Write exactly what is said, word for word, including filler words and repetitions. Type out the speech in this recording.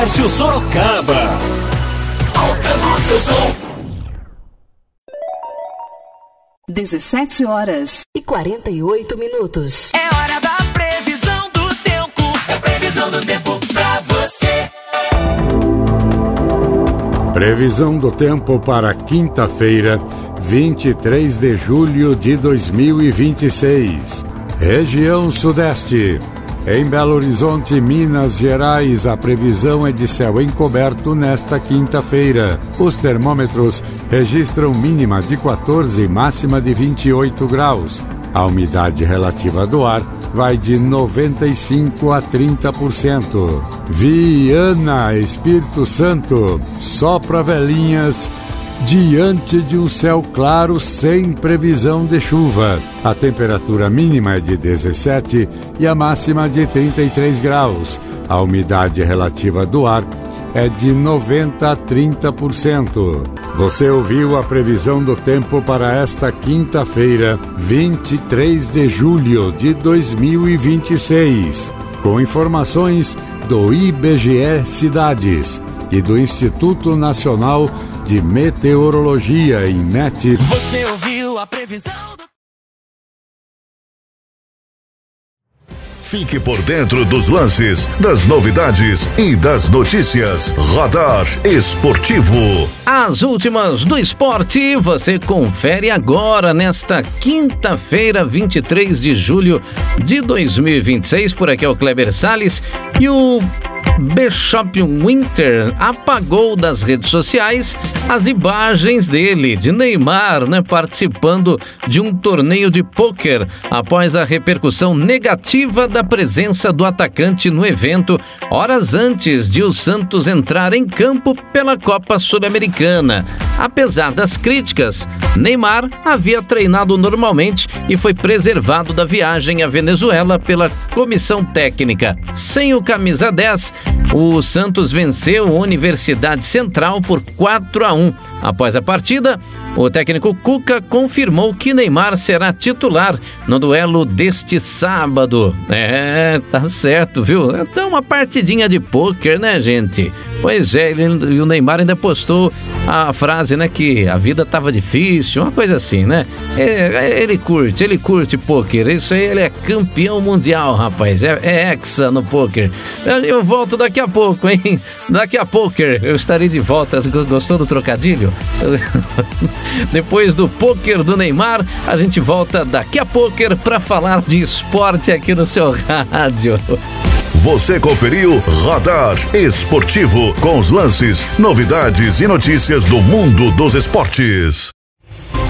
Comércio Sorocaba. Alcançou seu som. dezessete horas e quarenta e oito minutos. É hora da previsão do tempo. É previsão do tempo pra você. Previsão do tempo para quinta-feira, vinte e três de julho de dois mil e vinte e seis. Região Sudeste. Em Belo Horizonte, Minas Gerais, a previsão é de céu encoberto nesta quinta-feira. Os termômetros registram mínima de quatorze e máxima de vinte e oito graus. A umidade relativa do ar vai de noventa e cinco a trinta por cento. Viana, Espírito Santo, sopra velhinhas diante de um céu claro sem previsão de chuva. A temperatura mínima é de dezessete e a máxima de trinta e três graus. A umidade relativa do ar é de noventa a trinta por cento. Você ouviu a previsão do tempo para esta quinta-feira, vinte e três de julho de dois mil e vinte e seis, com informações do I B G E Cidades e do Instituto Nacional de Meteorologia, INMET. Você ouviu a previsão do... Fique por dentro dos lances, das novidades e das notícias. Radar Esportivo. As últimas do esporte você confere agora nesta quinta-feira, vinte e três de julho de dois mil e vinte e seis. Por aqui é o Kleber Salles e o Bishop Winter apagou das redes sociais as imagens dele, de Neymar, né, participando de um torneio de pôquer após a repercussão negativa da presença do atacante no evento, horas antes de o Santos entrar em campo pela Copa Sul-Americana. Apesar das críticas, Neymar havia treinado normalmente e foi preservado da viagem à Venezuela pela comissão técnica. Sem o camisa dez, o Santos venceu a Universidade Central por quatro a um. Após a partida, o técnico Cuca confirmou que Neymar será titular no duelo deste sábado. É, tá certo, viu? Então uma partidinha de pôquer, né, gente? Pois é, ele, e o Neymar ainda postou a frase, né, que a vida tava difícil, uma coisa assim, né? É, ele curte, ele curte pôquer, isso aí, ele é campeão mundial, rapaz, é, é hexa no pôquer. Eu, eu volto daqui a pouco, hein? Daqui a pôquer eu estarei de volta. Gostou do trocadilho? Depois do pôquer do Neymar, a gente volta daqui a pôquer para falar de esporte aqui no seu rádio. Você conferiu Radar Esportivo com os lances, novidades e notícias do mundo dos esportes.